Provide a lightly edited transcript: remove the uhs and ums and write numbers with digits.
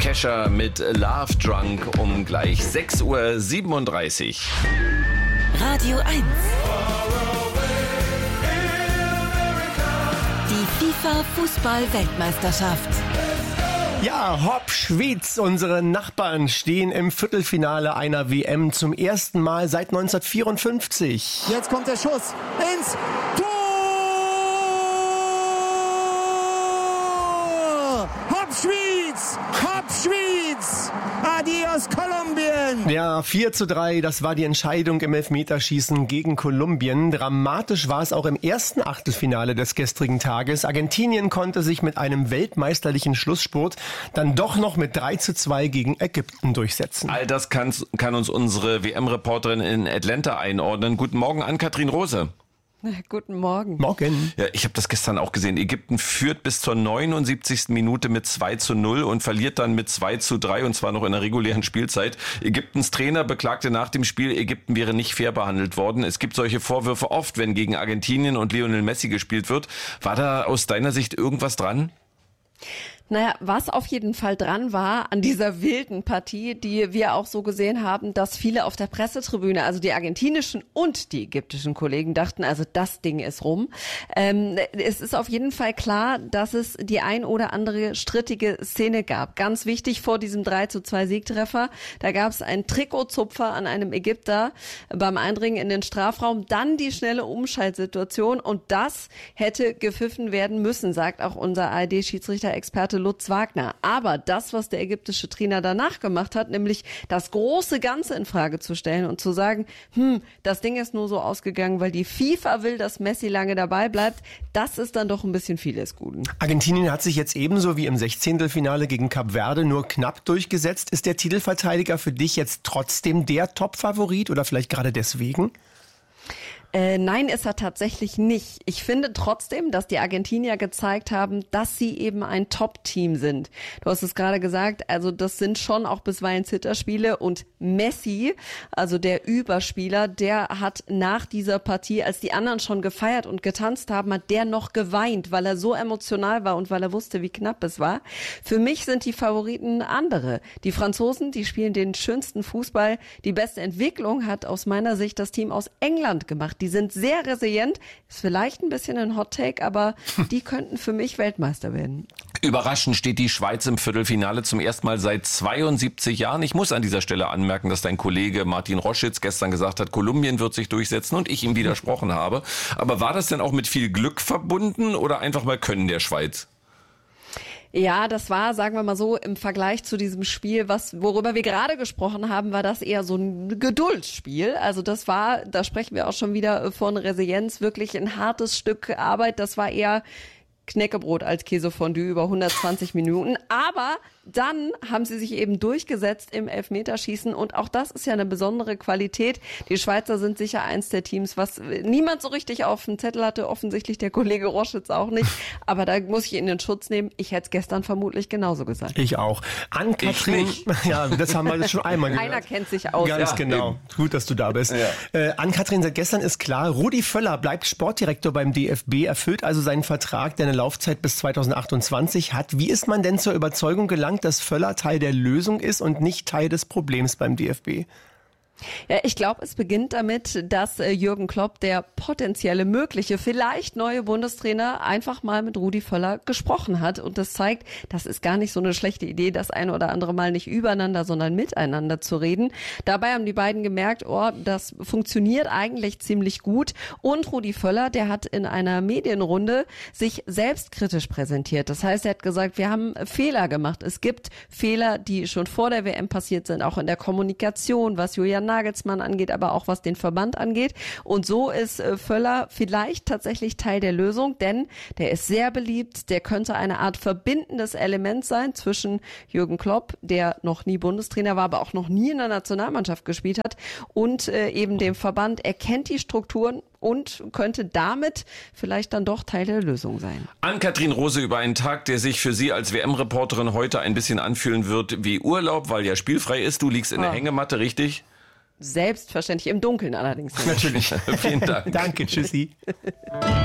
Kesha mit Love Drunk um gleich 6:37 Uhr. Radio 1. Die FIFA-Fußball-Weltmeisterschaft. Ja, hopp, Schwyz, unsere Nachbarn stehen im Viertelfinale einer WM zum ersten Mal seit 1954. Jetzt kommt der Schuss ins Tor! Hopp, Schwyz! Hopp, Schwyz! Adios, Kolumbien! Ja, 4:3, das war die Entscheidung im Elfmeterschießen gegen Kolumbien. Dramatisch war es auch im ersten Achtelfinale des gestrigen Tages. Argentinien konnte sich mit einem weltmeisterlichen Schlussspurt dann doch noch mit 3:2 gegen Ägypten durchsetzen. All das kann uns unsere WM-Reporterin in Atlanta einordnen. Guten Morgen an Katrin Rose. Guten Morgen. Morgen. Ja, ich habe das gestern auch gesehen. Ägypten führt bis zur 79. Minute mit 2:0 und verliert dann mit 2:3 und zwar noch in der regulären Spielzeit. Ägyptens Trainer beklagte nach dem Spiel, Ägypten wäre nicht fair behandelt worden. Es gibt solche Vorwürfe oft, wenn gegen Argentinien und Lionel Messi gespielt wird. War da aus deiner Sicht irgendwas dran? Naja, was auf jeden Fall dran war an dieser wilden Partie, die wir auch so gesehen haben, dass viele auf der Pressetribüne, also die argentinischen und die ägyptischen Kollegen dachten, also das Ding ist rum. Es ist auf jeden Fall klar, dass es die ein oder andere strittige Szene gab. Ganz wichtig vor diesem 3:2 Siegtreffer, da gab es einen Trikotzupfer an einem Ägypter beim Eindringen in den Strafraum, dann die schnelle Umschaltsituation und das hätte gepfiffen werden müssen, sagt auch unser ARD-Schiedsrichter-Experte Lutz Wagner. Aber das, was der ägyptische Trainer danach gemacht hat, nämlich das große Ganze in Frage zu stellen und zu sagen, das Ding ist nur so ausgegangen, weil die FIFA will, dass Messi lange dabei bleibt, das ist dann doch ein bisschen viel des Guten. Argentinien hat sich jetzt ebenso wie im 16. gegen Kap Verde nur knapp durchgesetzt. Ist der Titelverteidiger für dich jetzt trotzdem der Top-Favorit oder vielleicht gerade deswegen? Nein, ist er tatsächlich nicht. Ich finde trotzdem, dass die Argentinier gezeigt haben, dass sie eben ein Top-Team sind. Du hast es gerade gesagt, also das sind schon auch bisweilen Zitterspiele und Messi, also der Überspieler, der hat nach dieser Partie, als die anderen schon gefeiert und getanzt haben, hat der noch geweint, weil er so emotional war und weil er wusste, wie knapp es war. Für mich sind die Favoriten andere. Die Franzosen, die spielen den schönsten Fußball. Die beste Entwicklung hat aus meiner Sicht das Team aus England gemacht. Die sind sehr resilient, ist vielleicht ein bisschen ein Hot-Take, aber die könnten für mich Weltmeister werden. Überraschend steht die Schweiz im Viertelfinale zum ersten Mal seit 72 Jahren. Ich muss an dieser Stelle anmerken, dass dein Kollege Martin Roschitz gestern gesagt hat, Kolumbien wird sich durchsetzen und ich ihm widersprochen habe. Aber war das denn auch mit viel Glück verbunden oder einfach mal Können der Schweiz? Ja, das war, sagen wir mal so, im Vergleich zu diesem Spiel, worüber wir gerade gesprochen haben, war das eher so ein Geduldsspiel. Also das war, da sprechen wir auch schon wieder von Resilienz, wirklich ein hartes Stück Arbeit. Das war eher Knäckebrot als Käsefondue über 120 Minuten. Aber dann haben sie sich eben durchgesetzt im Elfmeterschießen und auch das ist ja eine besondere Qualität. Die Schweizer sind sicher eins der Teams, was niemand so richtig auf dem Zettel hatte, offensichtlich der Kollege Roschitz auch nicht. Aber da muss ich ihn in den Schutz nehmen. Ich hätte es gestern vermutlich genauso gesagt. Ich auch. Ann-Kathrin, ja, das haben wir jetzt schon einmal gehört. Einer kennt sich aus. Ganz genau. Eben. Gut, dass du da bist. Ja. Ann-Kathrin, seit gestern ist klar, Rudi Völler bleibt Sportdirektor beim DFB, erfüllt also seinen Vertrag, der eine Laufzeit bis 2028 hat. Wie ist man denn zur Überzeugung gelangt, dass Völler Teil der Lösung ist und nicht Teil des Problems beim DFB? Ja, ich glaube, es beginnt damit, dass Jürgen Klopp, der potenzielle mögliche, vielleicht neue Bundestrainer, einfach mal mit Rudi Völler gesprochen hat. Und das zeigt, das ist gar nicht so eine schlechte Idee, das ein oder andere Mal nicht übereinander, sondern miteinander zu reden. Dabei haben die beiden gemerkt, das funktioniert eigentlich ziemlich gut. Und Rudi Völler, der hat in einer Medienrunde sich selbstkritisch präsentiert. Das heißt, er hat gesagt, wir haben Fehler gemacht. Es gibt Fehler, die schon vor der WM passiert sind, auch in der Kommunikation, was Julian Nagelsmann angeht, aber auch was den Verband angeht. Und so ist Völler vielleicht tatsächlich Teil der Lösung, denn der ist sehr beliebt, der könnte eine Art verbindendes Element sein zwischen Jürgen Klopp, der noch nie Bundestrainer war, aber auch noch nie in der Nationalmannschaft gespielt hat, und eben dem Verband. Er kennt die Strukturen und könnte damit vielleicht dann doch Teil der Lösung sein. Ann-Kathrin Rose über einen Tag, der sich für Sie als WM-Reporterin heute ein bisschen anfühlen wird wie Urlaub, weil ja spielfrei ist. Du liegst in der Hängematte, richtig? Selbstverständlich, im Dunkeln allerdings. Natürlich. Vielen Dank. Danke, tschüssi.